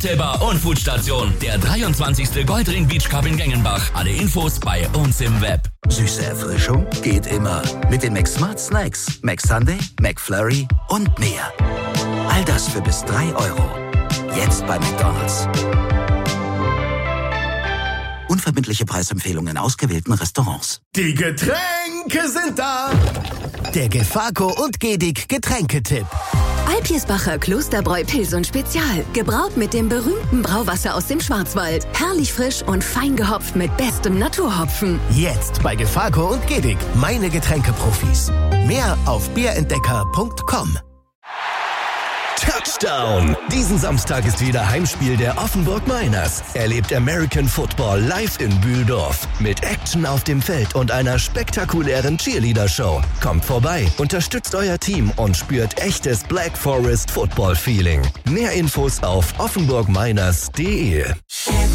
Tipper und Foodstation. Der 23. Goldring Beach Cup in Gengenbach. Alle Infos bei uns im Web. Süße Erfrischung geht immer. Mit den McSmart Snacks, McSunday, McFlurry und mehr. All das für bis 3 Euro. Jetzt bei McDonald's. Unverbindliche Preisempfehlungen in ausgewählten Restaurants. Die Getränke sind da. Der Gefaco und Gedig Getränketipp. Alpirsbacher Klosterbräu Pilsen Spezial. Gebraut mit dem berühmten Brauwasser aus dem Schwarzwald. Herrlich frisch und fein gehopft mit bestem Naturhopfen. Jetzt bei Gefaco und Gedig. Meine Getränkeprofis. Mehr auf bierentdecker.com. Touchdown! Diesen Samstag ist wieder Heimspiel der Offenburg Miners. Erlebt American Football live in Bühldorf. Mit Action auf dem Feld und einer spektakulären Cheerleader-Show. Kommt vorbei, unterstützt euer Team und spürt echtes Black Forest Football-Feeling. Mehr Infos auf offenburgminers.de.